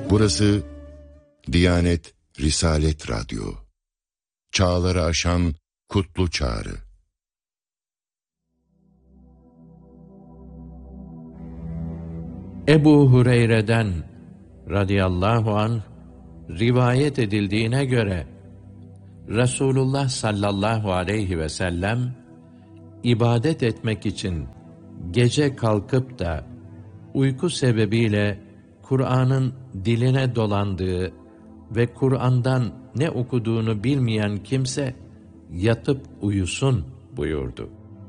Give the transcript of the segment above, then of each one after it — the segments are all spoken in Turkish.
Burası Diyanet Risalet Radyo. Çağları aşan kutlu çağrı. Ebu Hureyre'den radıyallahu anh rivayet edildiğine göre Resulullah sallallahu aleyhi ve sellem ibadet etmek için gece kalkıp da uyku sebebiyle Kur'an'ın diline dolandığı ve Kur'an'dan ne okuduğunu bilmeyen kimse yatıp uyusun buyurdu.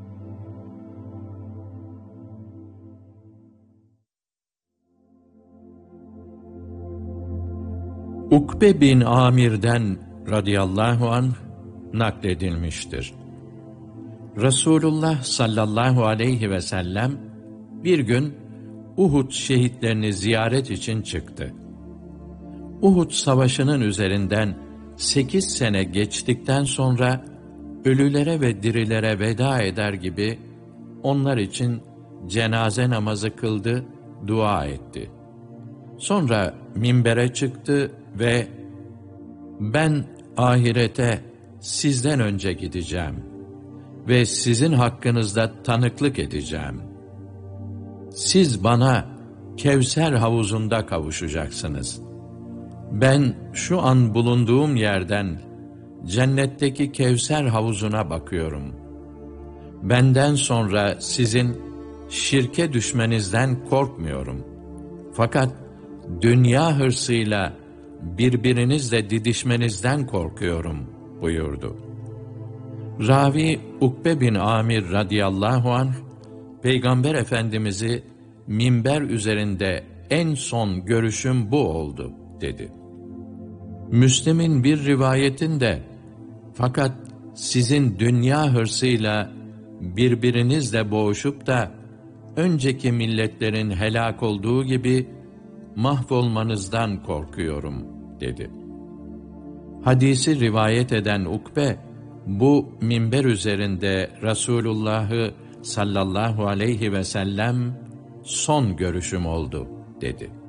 Ukbe bin Amir'den radıyallahu anh nakledilmiştir. Resulullah sallallahu aleyhi ve sellem bir gün Uhud şehitlerini ziyaret için çıktı. Uhud savaşının üzerinden 8 sene geçtikten sonra ölülere ve dirilere veda eder gibi onlar için cenaze namazı kıldı, dua etti. Sonra minbere çıktı ve "Ben ahirete sizden önce gideceğim ve sizin hakkınızda tanıklık edeceğim. Siz bana Kevser havuzunda kavuşacaksınız. Ben şu an bulunduğum yerden cennetteki Kevser havuzuna bakıyorum. Benden sonra sizin şirke düşmenizden korkmuyorum. Fakat dünya hırsıyla birbirinizle didişmenizden korkuyorum" buyurdu. Ravi Ukbe bin Amir radıyallahu anh, Peygamber Efendimiz'i minber üzerinde en son görüşüm bu oldu dedi. Müslim'in bir rivayetinde, fakat sizin dünya hırsıyla birbirinizle boğuşup da önceki milletlerin helak olduğu gibi mahvolmanızdan korkuyorum dedi. Hadisi rivayet eden Ukbe, bu minber üzerinde Resulullah'ı sallallahu aleyhi ve sellem son görüşüm oldu dedi.